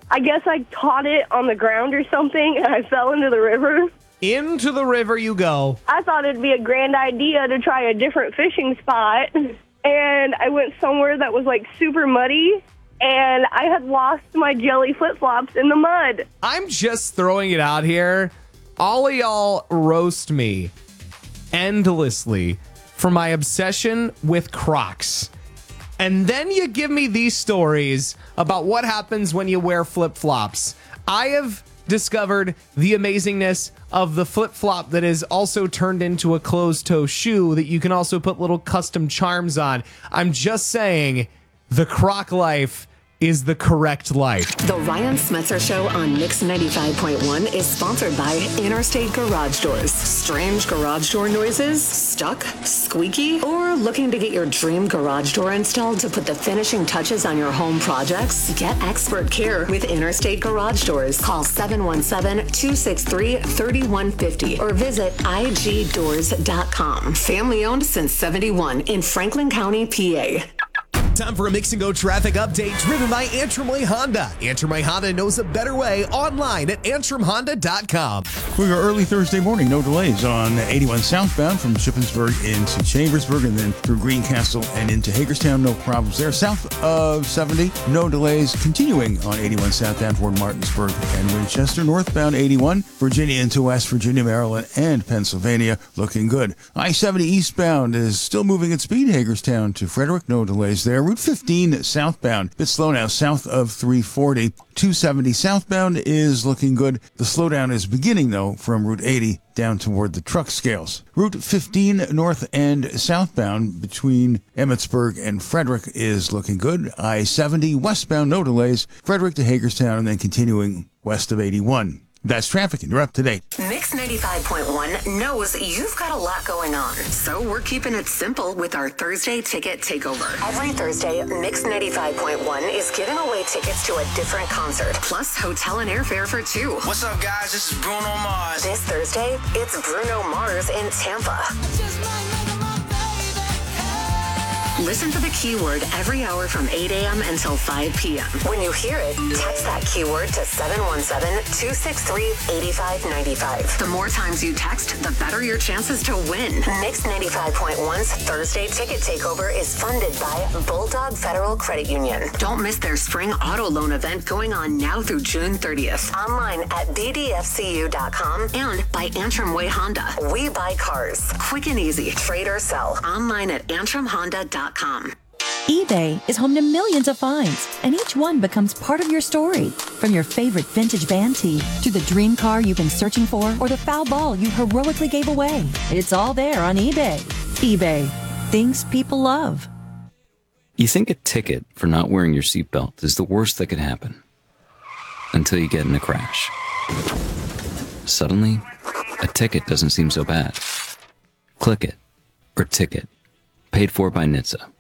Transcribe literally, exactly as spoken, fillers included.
I guess I caught it on the ground or something, and I fell into the river. Into the river you go. I thought it'd be a grand idea to try a different fishing spot, and I went somewhere that was, like, super muddy, and I had lost my jelly flip-flops in the mud. I'm just throwing it out here. All of y'all roast me endlessly for my obsession with Crocs. And then you give me these stories about what happens when you wear flip-flops. I have discovered the amazingness of the flip-flop that is also turned into a closed-toe shoe that you can also put little custom charms on. I'm just saying, the Croc life is the correct life. The Ryan Smetzer Show on Mix ninety-five point one is sponsored by Interstate Garage Doors. Strange garage door noises? Stuck? Squeaky? Or looking to get your dream garage door installed to put the finishing touches on your home projects? Get expert care with Interstate Garage Doors. Call seven one seven, two six three, three one five zero or visit I G doors dot com. Family owned since seventy-one in Franklin County, P A. Time for a Mix and Go traffic update driven by Antrim Way Honda. Antrim Way Honda knows a better way online at antrim honda dot com. We go early Thursday morning. No delays on eighty-one southbound from Shippensburg into Chambersburg and then through Greencastle and into Hagerstown. No problems there. South of seventy, no delays. Continuing on eighty-one southbound toward Martinsburg and Winchester. Northbound eighty-one, Virginia into West Virginia, Maryland, and Pennsylvania. Looking good. I seventy eastbound is still moving at speed. Hagerstown to Frederick. No delays there. Route fifteen southbound, bit slow now, south of three forty. two seventy southbound is looking good. The slowdown is beginning, though, from Route eighty down toward the truck scales. Route fifteen north and southbound between Emmitsburg and Frederick is looking good. I seventy westbound, no delays. Frederick to Hagerstown and then continuing west of eighty-one. That's traffic, and you're up to date. Mix ninety-five point one knows you've got a lot going on, so we're keeping it simple with our Thursday Ticket Takeover. Every Thursday, Mix ninety-five point one is giving away tickets to a different concert, plus hotel and airfare for two. What's up, guys? This is Bruno Mars. This Thursday, it's Bruno Mars in Tampa. Listen for the keyword every hour from eight a.m. until five p.m. When you hear it, text that keyword to seven one seven, two six three, eight five nine five. The more times you text, the better your chances to win. Mix ninety-five point one's Thursday Ticket Takeover is funded by Bulldog Federal Credit Union. Don't miss their spring auto loan event going on now through June thirtieth. Online at b d f c u dot com and by Antrim Way Honda. We buy cars. Quick and easy. Trade or sell. Online at antrim honda dot com. eBay is home to millions of finds, and each one becomes part of your story. From your favorite vintage band tee to the dream car you've been searching for or the foul ball you heroically gave away. It's all there on eBay. eBay. Things people love. You think a ticket for not wearing your seatbelt is the worst that could happen. Until you get in a crash. Suddenly, a ticket doesn't seem so bad. Click it. Or ticket. Paid for by N H T S A.